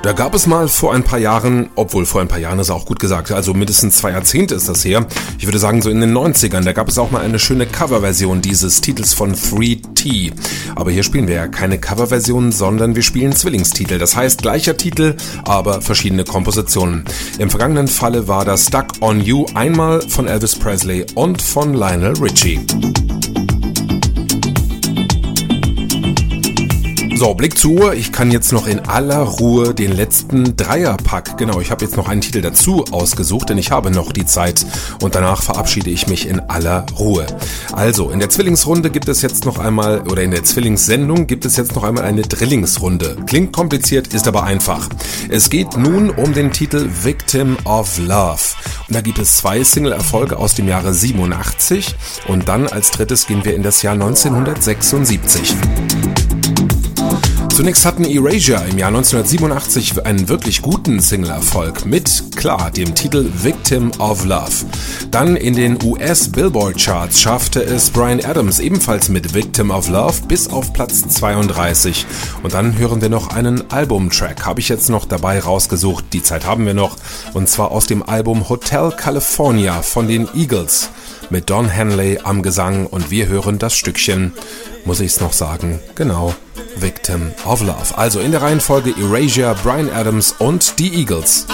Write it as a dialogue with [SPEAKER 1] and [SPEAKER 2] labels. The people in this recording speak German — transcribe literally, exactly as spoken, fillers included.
[SPEAKER 1] Da gab es mal vor ein paar Jahren, obwohl vor ein paar Jahren ist auch gut gesagt, also mindestens zwei Jahrzehnte ist das her, ich würde sagen so in den neunzigern, da gab es auch mal eine schöne Coverversion dieses Titels von drei T. Aber hier spielen wir ja keine Coverversion, sondern wir spielen Zwillingstitel. Das heißt gleicher Titel, aber verschiedene Kompositionen. Im vergangenen Falle war das Stuck on You einmal von Elvis Presley und von Lionel Richie. So, Blick zur Uhr. Ich kann jetzt noch in aller Ruhe den letzten Dreierpack, genau, ich habe jetzt noch einen Titel dazu ausgesucht, denn ich habe noch die Zeit und danach verabschiede ich mich in aller Ruhe. Also, in der Zwillingsrunde gibt es jetzt noch einmal, oder in der Zwillingssendung gibt es jetzt noch einmal eine Drillingsrunde. Klingt kompliziert, ist aber einfach. Es geht nun um den Titel Victim of Love. Und da gibt es zwei Single-Erfolge aus dem Jahre siebenundachtzig und dann als drittes gehen wir in das Jahr neunzehnhundertsechsundsiebzig. Zunächst hatten Erasure im Jahr neunzehnhundertsiebenundachtzig einen wirklich guten Single-Erfolg mit, klar, dem Titel Victim of Love. Dann in den U S-Billboard-Charts schaffte es Bryan Adams ebenfalls mit Victim of Love bis auf Platz zweiunddreißig. Und dann hören wir noch einen Albumtrack, habe ich jetzt noch dabei rausgesucht, die Zeit haben wir noch, und zwar aus dem Album Hotel California von den Eagles mit Don Henley am Gesang und wir hören das Stückchen, muss ich es noch sagen, genau, Victim of Love. Also in der Reihenfolge Erasure, Bryan Adams und die Eagles.